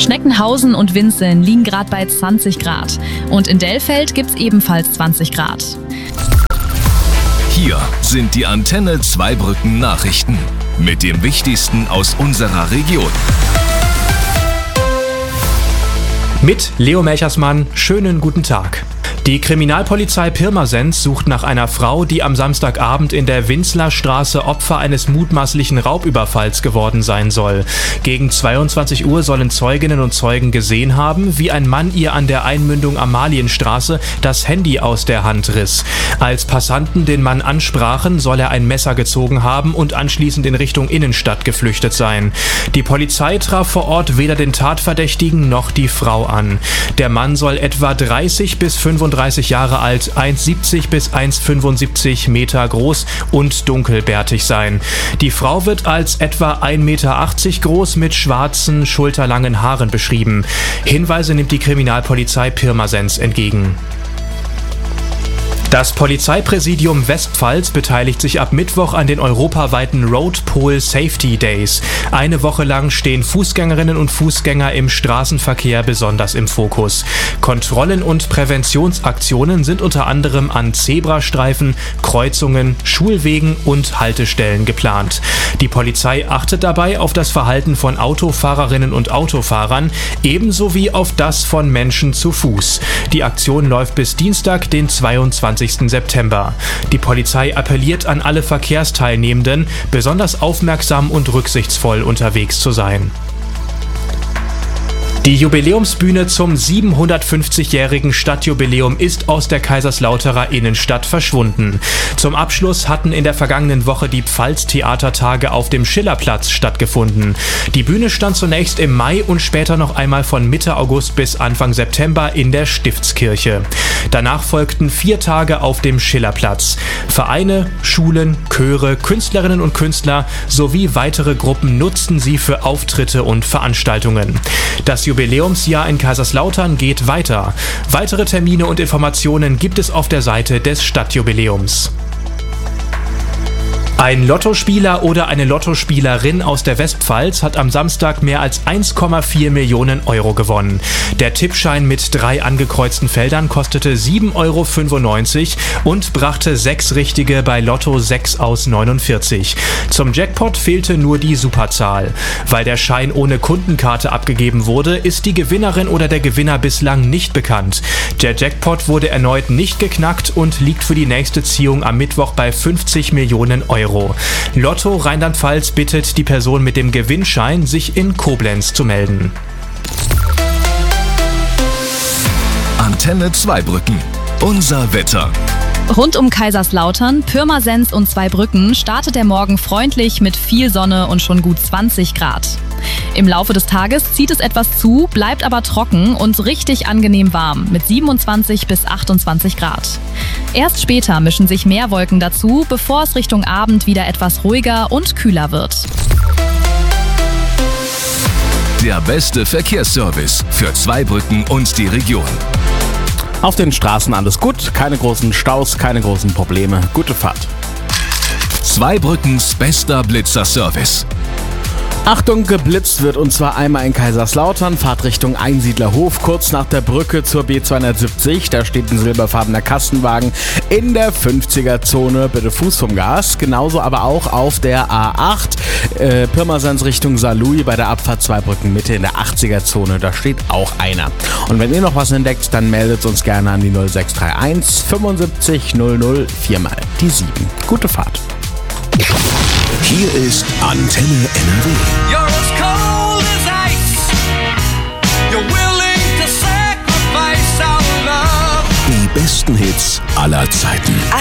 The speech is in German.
Schneckenhausen und Winseln liegen gerade bei 20 Grad. Und in Dellfeld gibt's ebenfalls 20 Grad. Hier sind die Antenne Zweibrücken Nachrichten mit dem Wichtigsten aus unserer Region. Mit Leo Melchersmann, schönen guten Tag. Die Kriminalpolizei Pirmasens sucht nach einer Frau, die am Samstagabend in der Winzlerstraße Opfer eines mutmaßlichen Raubüberfalls geworden sein soll. Gegen 22 Uhr sollen Zeuginnen und Zeugen gesehen haben, wie ein Mann ihr an der Einmündung Amalienstraße das Handy aus der Hand riss. Als Passanten den Mann ansprachen, soll er ein Messer gezogen haben und anschließend in Richtung Innenstadt geflüchtet sein. Die Polizei traf vor Ort weder den Tatverdächtigen noch die Frau an. Der Mann soll etwa 30 bis 35 Jahre alt, 1,70 bis 1,75 Meter groß und dunkelbärtig sein. Die Frau wird als etwa 1,80 Meter groß mit schwarzen, schulterlangen Haaren beschrieben. Hinweise nimmt die Kriminalpolizei Pirmasens entgegen. Das Polizeipräsidium Westpfalz beteiligt sich ab Mittwoch an den europaweiten Road Pole Safety Days. Eine Woche lang stehen Fußgängerinnen und Fußgänger im Straßenverkehr besonders im Fokus. Kontrollen und Präventionsaktionen sind unter anderem an Zebrastreifen, Kreuzungen, Schulwegen und Haltestellen geplant. Die Polizei achtet dabei auf das Verhalten von Autofahrerinnen und Autofahrern, ebenso wie auf das von Menschen zu Fuß. Die Aktion läuft bis Dienstag, den 22. September. Die Polizei appelliert an alle Verkehrsteilnehmenden, besonders aufmerksam und rücksichtsvoll unterwegs zu sein. Die Jubiläumsbühne zum 750-jährigen Stadtjubiläum ist aus der Kaiserslauterer Innenstadt verschwunden. Zum Abschluss hatten in der vergangenen Woche die Pfalz-Theatertage auf dem Schillerplatz stattgefunden. Die Bühne stand zunächst im Mai und später noch einmal von Mitte August bis Anfang September in der Stiftskirche. Danach folgten 4 Tage auf dem Schillerplatz. Vereine, Schulen, Chöre, Künstlerinnen und Künstler sowie weitere Gruppen nutzten sie für Auftritte und Veranstaltungen. Das Jubiläumsjahr in Kaiserslautern geht weiter. Weitere Termine und Informationen gibt es auf der Seite des Stadtjubiläums. Ein Lottospieler oder eine Lottospielerin aus der Westpfalz hat am Samstag mehr als 1,4 Millionen Euro gewonnen. Der Tippschein mit 3 angekreuzten Feldern kostete 7,95 Euro und brachte 6 Richtige bei Lotto 6 aus 49. Zum Jackpot fehlte nur die Superzahl. Weil der Schein ohne Kundenkarte abgegeben wurde, ist die Gewinnerin oder der Gewinner bislang nicht bekannt. Der Jackpot wurde erneut nicht geknackt und liegt für die nächste Ziehung am Mittwoch bei 50 Millionen Euro. Lotto Rheinland-Pfalz bittet die Person mit dem Gewinnschein, sich in Koblenz zu melden. Antenne Zweibrücken. Unser Wetter. Rund um Kaiserslautern, Pirmasens und Zweibrücken startet der Morgen freundlich mit viel Sonne und schon gut 20 Grad. Im Laufe des Tages zieht es etwas zu, bleibt aber trocken und richtig angenehm warm mit 27 bis 28 Grad. Erst später mischen sich mehr Wolken dazu, bevor es Richtung Abend wieder etwas ruhiger und kühler wird. Der beste Verkehrsservice für Zweibrücken und die Region. Auf den Straßen alles gut, keine großen Staus, keine großen Probleme. Gute Fahrt. Zweibrückens bester Blitzerservice. Achtung, geblitzt wird, und zwar einmal in Kaiserslautern, Fahrtrichtung Einsiedlerhof, kurz nach der Brücke zur B270. Da steht ein silberfarbener Kastenwagen in der 50er-Zone, bitte Fuß vom Gas. Genauso aber auch auf der A8, Pirmasens Richtung Saarlouis bei der Abfahrt Zweibrücken Mitte in der 80er-Zone. Da steht auch einer. Und wenn ihr noch was entdeckt, dann meldet uns gerne an die 0631 75 00 4 mal die 7. Gute Fahrt. Hier ist Antenne NRW. You're as cold as ice. You're willing to sacrifice our love. Die besten Hits aller Zeiten.